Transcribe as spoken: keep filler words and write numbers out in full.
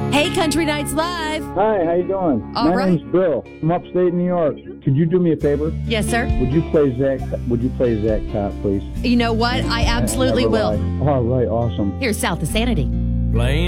Hey, Country Nights Live. Hi, how you doing? All My right. name's Bill. I'm upstate New York. Could you do me a favor? Yes, sir. Would you play Zach? Would you play Zach Top, please? You know what? I absolutely Never will. Lie. All right, awesome. Here's South of Sanity. Playing